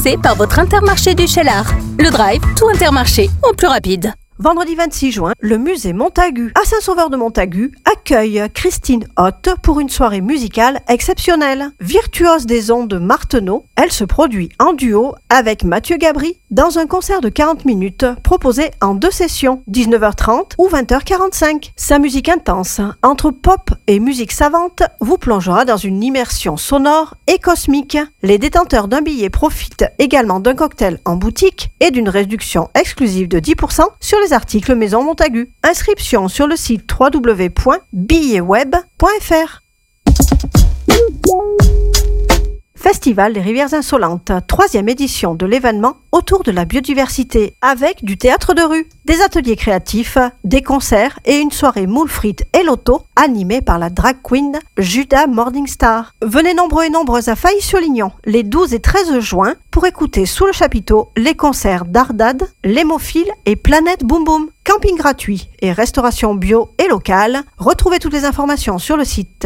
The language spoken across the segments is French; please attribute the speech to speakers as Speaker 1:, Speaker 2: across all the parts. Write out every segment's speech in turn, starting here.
Speaker 1: C'est par votre Intermarché du Cheylard. Le drive, tout Intermarché, en plus rapide.
Speaker 2: Vendredi 26 juin, le musée Montagu à Saint-Sauveur-de-Montagu accueille Christine Hoth pour une soirée musicale exceptionnelle. Virtuose des ondes de Martenot, elle se produit en duo avec Mathieu Gabry dans un concert de 40 minutes proposé en 2 sessions, 19h30 ou 20h45. Sa musique intense, entre pop et musique savante, vous plongera dans une immersion sonore et cosmique. Les détenteurs d'un billet profitent également d'un cocktail en boutique et d'une réduction exclusive de 10% sur les articles Maison Montagu. Inscription sur le site www.billetweb.fr. Festival des Rivières Insolentes, 3e édition de l'événement autour de la biodiversité avec du théâtre de rue, des ateliers créatifs, des concerts et une soirée moules frites et loto animée par la drag queen Judas Morningstar. Venez nombreux et nombreuses à Failly-sur-Lignon les 12 et 13 juin pour écouter sous le chapiteau les concerts d'Ardad, l'Hémophile et Planète Boom Boom. Camping gratuit et restauration bio et locale. Retrouvez toutes les informations sur le site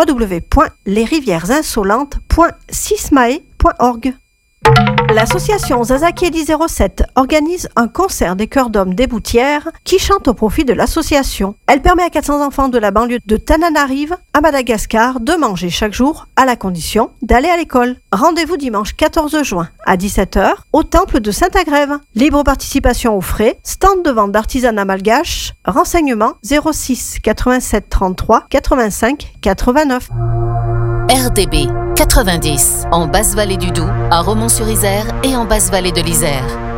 Speaker 2: www.lesrivieresinsolentes.sismae.org. L'association Zazakiedi 07 organise un concert des chœurs d'hommes des Boutières qui chantent au profit de l'association. Elle permet à 400 enfants de la banlieue de Tananarive à Madagascar de manger chaque jour à la condition d'aller à l'école. Rendez-vous dimanche 14 juin à 17h au temple de Saint-Agrève. Libre participation aux frais, stand de vente d'artisanat malgache, renseignements 06 87 33 85 89.
Speaker 3: RDB 90, en Basse-Vallée du Doubs, à Romont-sur-Isère et en Basse-Vallée de l'Isère.